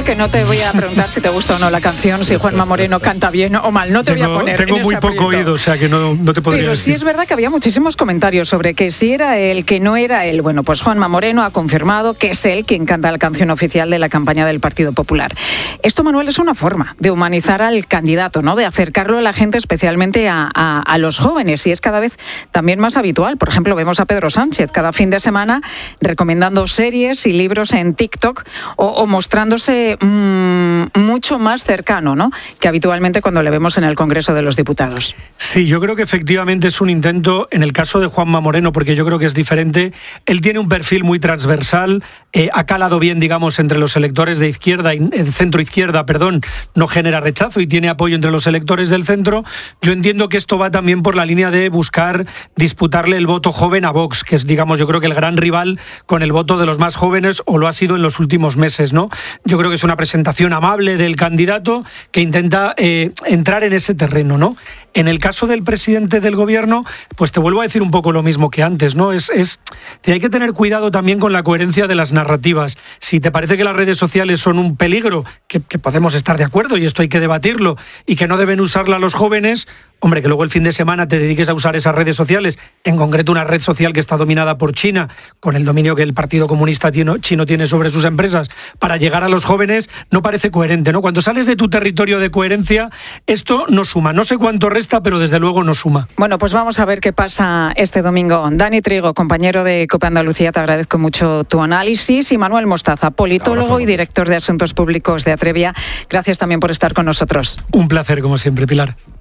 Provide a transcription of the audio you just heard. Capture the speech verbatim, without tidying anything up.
igual que no te voy a preguntar si te gusta o no la canción, si Juanma Moreno canta bien o mal. No te tengo, voy a poner Tengo en muy ese poco aprieto. oído, o sea que no, no te podría Pero decir. sí es verdad que había muchísimos comentarios sobre que si era él, que no era él. Bueno, pues Juanma Moreno ha confirmado que es él quien canta la canción oficial de la campaña del Partido Popular. Esto, Manuel, es una forma de humanizar al candidato, ¿no? De acercarlo a la gente, especialmente a, a, a los jóvenes, y es cada vez también más habitual. Por ejemplo, vemos a Pedro Sánchez cada fin de semana recomendando series y libros en TikTok o, o mostrándose mmm, mucho más cercano, ¿no?, que habitualmente cuando le vemos en el Congreso de los Diputados. Sí, yo creo que efectivamente es un intento, en el caso de Juanma Moreno, porque yo creo que es diferente. Él tiene un perfil muy transversal, eh, ha calado bien, digamos, entre los electores de izquierda, y eh, centro-izquierda, perdón, no genera rechazo y tiene apoyo entre los electores del centro. Yo entiendo que esto va también por la línea de buscar disputarle el voto joven a Vox, que es, digamos, yo creo que el gran rival con el voto de los más jóvenes, o lo ha sido en los últimos meses, ¿no? Yo creo que es una presentación amable del candidato que intenta eh, entrar en ese terreno, ¿no? En el caso del presidente del gobierno, pues te vuelvo a decir un poco lo mismo que antes, ¿no? Es, es, hay que tener cuidado también con la coherencia de las narrativas. Si te parece que las redes sociales son un peligro, que, que podemos estar de acuerdo y esto hay que debatirlo, y que no deben usarla los jóvenes, hombre, que luego el fin de semana te dediques a usar esas redes sociales, en concreto una red social que está dominada por China, con el dominio que el Partido Comunista Chino tiene sobre sus empresas, para llegar a los jóvenes, no parece coherente, ¿no? Cuando sales de tu territorio de coherencia, esto no suma. No sé cuánto resta, pero desde luego no suma. Bueno, pues vamos a ver qué pasa este domingo. Dani Trigo, compañero de COPE Andalucía, te agradezco mucho tu análisis. Y Manuel Mostaza, politólogo y director de Asuntos Públicos de Atrevia, gracias también por estar con nosotros. Un placer, como siempre, Pilar.